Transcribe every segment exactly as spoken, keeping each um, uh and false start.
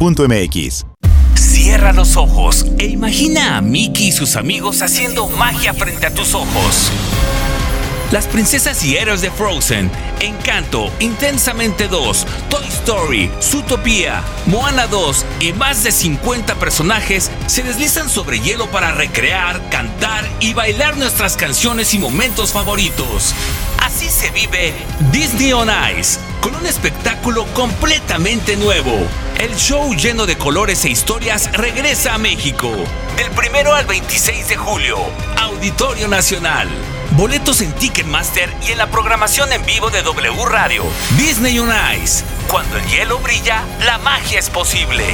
punto m x. Cierra los ojos e imagina a Mickey y sus amigos haciendo magia frente a tus ojos. Las princesas y héroes de Frozen, Encanto, Intensamente dos, Toy Story, Zootopia, Moana dos y más de cincuenta personajes se deslizan sobre hielo para recrear, cantar y bailar nuestras canciones y momentos favoritos. Así se vive Disney on Ice, con un espectáculo completamente nuevo. El show lleno de colores e historias regresa a México. Del primero al veintiséis de julio, Auditorio Nacional. Boletos en Ticketmaster y en la programación en vivo de W Radio. Disney on Ice. Cuando el hielo brilla, la magia es posible.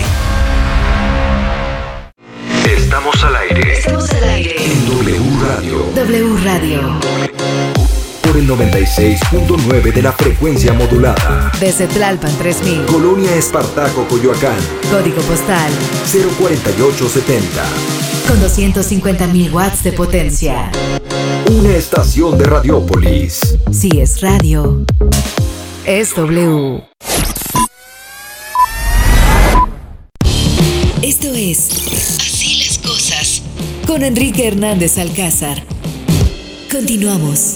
Estamos al aire. Estamos al aire. En W Radio. W Radio. Por el noventa y seis punto nueve de la frecuencia modulada. Desde Tlalpan tres mil. Colonia Espartaco, Coyoacán. Código postal cero cuarenta y ocho setenta. Con doscientos cincuenta mil watts de potencia. Una estación de Radiópolis. Si es radio, es W. Esto es Así las cosas con Enrique Hernández Alcázar. Continuamos.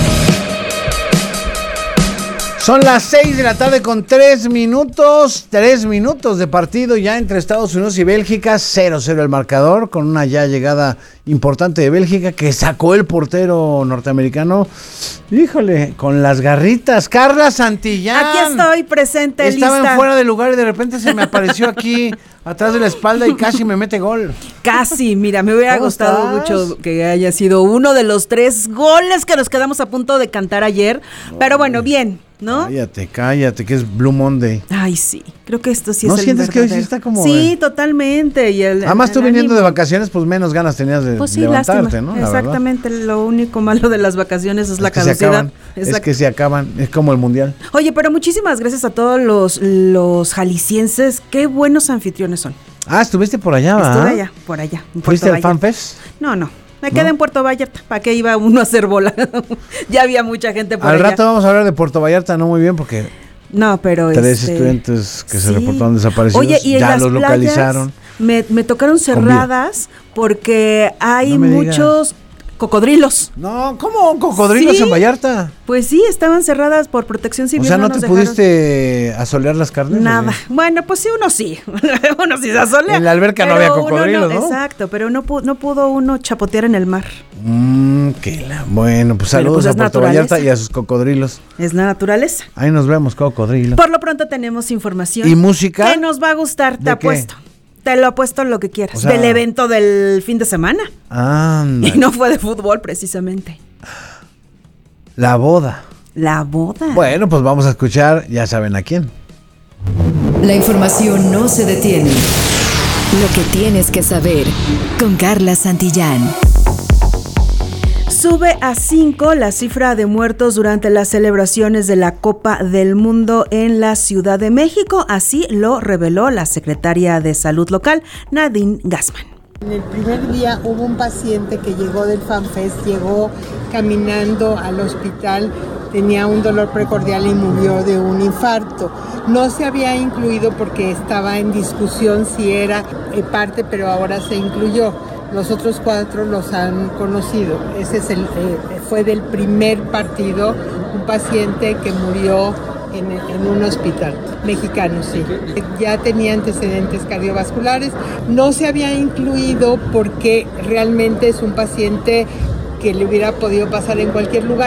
Son las seis de la tarde con tres minutos, tres minutos de partido ya entre Estados Unidos y Bélgica, cero cero el marcador, con una ya llegada importante de Bélgica que sacó el portero norteamericano, híjole, con las garritas. Carla Santillán. Aquí estoy presente, Estaba lista. en fuera de lugar y de repente se me apareció aquí atrás de la espalda y casi me mete gol. Casi, mira, me hubiera ¿Cómo gustado estás? mucho que haya sido uno de los tres goles que nos quedamos a punto de cantar ayer, pero bueno, bien, ¿no? Cállate, cállate, que es Blue Monday. Ay, sí, creo que esto sí ¿No es el sientes que hoy sí verdadero. está como Sí, de- totalmente. Y el, Además el tú viniendo ánimo. de vacaciones, pues menos ganas tenías de Pues sí, levantarte, lástima. ¿no? La verdad. Exactamente, lo único malo de las vacaciones es, Es la que se caducidad. acaban, es Exacto. que se acaban, es como el mundial. Oye, pero muchísimas gracias a todos los, los jaliscienses, qué buenos anfitriones son. Ah, estuviste por allá, ¿verdad? Estuve allá, por allá. en ¿Fuiste Puerto al Vallarta. FanFest? No, no. Me ¿No? quedé en Puerto Vallarta. ¿Para qué iba uno a hacer bola? Ya había mucha gente por Al allá. rato vamos a hablar de Puerto Vallarta, no muy bien, porque No, pero tres este, estudiantes que se sí. reportaron desaparecidos Oye, y en ya las los playas localizaron. Me, me tocaron cerradas porque hay No me digas. muchos cocodrilos. No, ¿cómo? ¿Cocodrilos Sí. en Vallarta? Pues sí, estaban cerradas por protección civil. O sea, ¿no nos te dejaron pudiste asolear las carnes? nada. ¿O qué? Bueno, pues sí, uno sí. Uno sí se asolea. En la alberca no pero había uno cocodrilos, ¿no? Exacto, pero no pudo, no pudo uno chapotear en el mar. Mmm, qué la... Bueno, pues Bueno, saludos pues a es Puerto naturaleza. Vallarta y a sus cocodrilos. Es la naturaleza. Ahí nos vemos, cocodrilos. Por lo pronto tenemos información. ¿Y música? Que nos va a gustar, te ¿De qué? apuesto. Te lo apuesto lo que quieras. O sea- del evento del fin de semana. Anda, Y no fue de fútbol, precisamente. la boda. La boda. Bueno, pues vamos a escuchar, ya saben a quién. La información no se detiene. Lo que tienes que saber con Carla Santillán. Sube a cinco la cifra de muertos durante las celebraciones de la Copa del Mundo en la Ciudad de México. Así lo reveló la secretaria de Salud local, Nadine Gassman. En el primer día hubo un paciente que llegó del FanFest, llegó caminando al hospital, tenía un dolor precordial y murió de un infarto. No se había incluido porque estaba en discusión si era eh, parte, pero ahora se incluyó. Los otros cuatro los han conocido. Ese es el, eh, fue del primer partido, un paciente que murió en, en un hospital mexicano, sí. Ya tenía antecedentes cardiovasculares. No se había incluido porque realmente es un paciente que le hubiera podido pasar en cualquier lugar.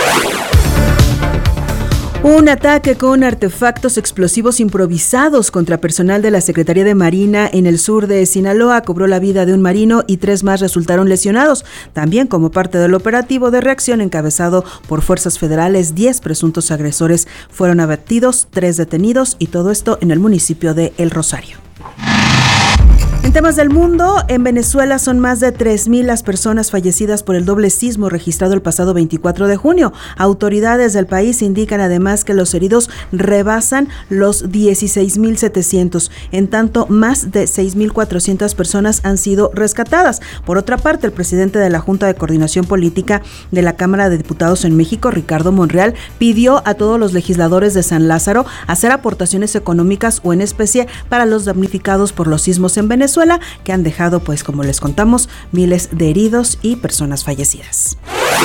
Un ataque con artefactos explosivos improvisados contra personal de la Secretaría de Marina en el sur de Sinaloa cobró la vida de un marino y tres más resultaron lesionados. También como parte del operativo de reacción encabezado por fuerzas federales, diez presuntos agresores fueron abatidos, tres detenidos y todo esto en el municipio de El Rosario. En temas del mundo, en Venezuela son más de tres mil las personas fallecidas por el doble sismo registrado el pasado veinticuatro de junio. Autoridades del país indican además que los heridos rebasan los dieciséis mil setecientos, en tanto más de seis mil cuatrocientas personas han sido rescatadas. Por otra parte, el presidente de la Junta de Coordinación Política de la Cámara de Diputados en México, Ricardo Monreal, pidió a todos los legisladores de San Lázaro hacer aportaciones económicas o en especie para los damnificados por los sismos en Venezuela, que han dejado, pues como les contamos, miles de heridos y personas fallecidas.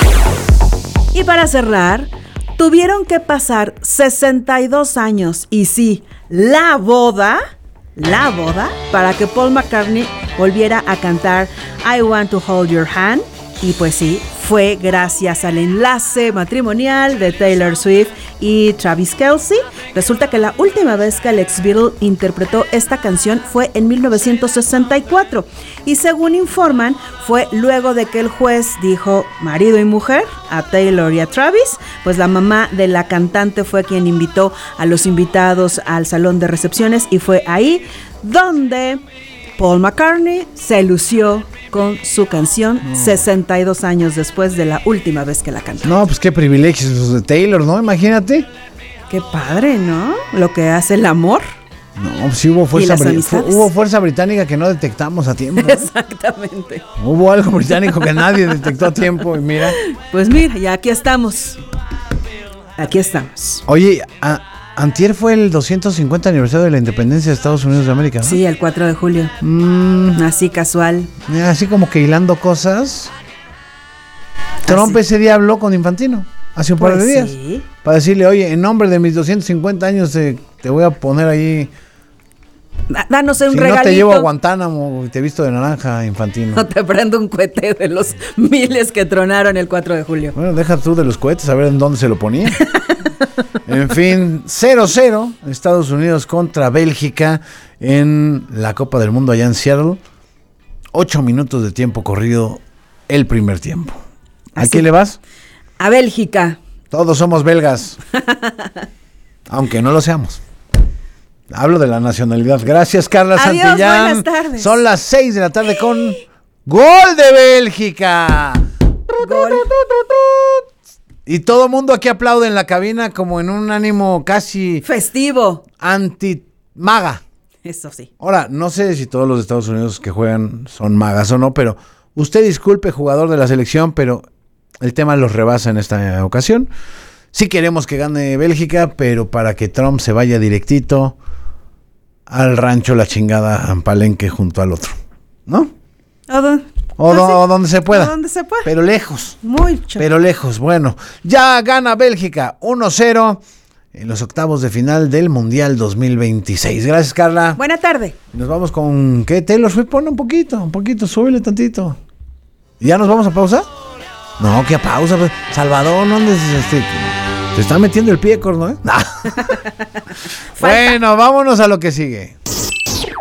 Y para cerrar, tuvieron que pasar sesenta y dos años, y sí, la boda, la boda, para que Paul McCartney volviera a cantar I Want to Hold Your Hand. Y pues sí, fue gracias al enlace matrimonial de Taylor Swift y Travis Kelce. Resulta que la última vez que el ex Beatle interpretó esta canción fue en mil novecientos sesenta y cuatro. Y según informan, fue luego de que el juez dijo marido y mujer a Taylor y a Travis, pues la mamá de la cantante fue quien invitó a los invitados al salón de recepciones y fue ahí donde Paul McCartney se lució con su canción no. sesenta y dos años después de la última vez que la cantó. No, pues qué privilegios los de Taylor, ¿no? Imagínate. Qué padre, ¿no? Lo que hace el amor. No, pues sí hubo fuerza, br- fu- hubo fuerza británica que no detectamos a tiempo, ¿no? Exactamente. Hubo algo británico que nadie detectó a tiempo y mira. Pues mira, ya aquí estamos. Aquí estamos. Oye, a... antier fue el doscientos cincuenta aniversario de la independencia de Estados Unidos de América, ¿no? Sí, el cuatro de julio. Mm, así casual. Así como que hilando cosas. Trump así. Ese día habló con Infantino hace un pues par de días. Sí. Para decirle, oye, en nombre de mis doscientos cincuenta años te, te voy a poner ahí. Danos un si regalito. No te llevo a Guantánamo y te visto de naranja, Infantino. No te prendo un cohete de los miles que tronaron el cuatro de julio. Bueno, deja tú de los cohetes, a ver en dónde se lo ponía. En fin, cero cero, Estados Unidos contra Bélgica en la Copa del Mundo allá en Seattle. Ocho minutos de tiempo corrido el primer tiempo. ¿A Así. quién le vas? A Bélgica. Todos somos belgas. Aunque no lo seamos. Hablo de la nacionalidad. Gracias, Carla Adiós, Santillán. Buenas tardes. Son las seis de la tarde con ¡Gol de Bélgica! Gol. Y todo mundo aquí aplaude en la cabina como en un ánimo casi festivo, anti-maga. Eso sí. Ahora, no sé si todos los de Estados Unidos que juegan son magas o no, pero usted disculpe, jugador de la selección, pero el tema los rebasa en esta ocasión. Sí queremos que gane Bélgica, pero para que Trump se vaya directito al rancho La Chingada, en Palenque, junto al otro, ¿no? ¿O dónde? O, do, o donde se pueda. O donde se pueda. Pero lejos. Mucho. Pero lejos. Bueno, ya gana Bélgica uno cero en los octavos de final del Mundial dos mil veintiséis. Gracias, Carla. Buena tarde. Nos vamos con ¿qué? Taylor Swift, pone un poquito, un poquito, súbele tantito. ¿Y ya nos vamos a pausa? No, que a pausa. Pues. Salvador, ¿no andes este? Te está metiendo el pie, corno, ¿eh? Bueno, vámonos a lo que sigue.